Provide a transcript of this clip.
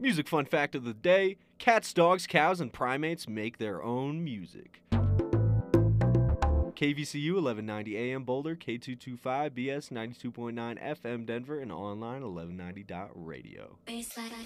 Music fun fact of the day: cats, dogs, cows, and primates make their own music. KVCU 1190 AM Boulder, K225BS 92.9 FM Denver, and online 1190.radio.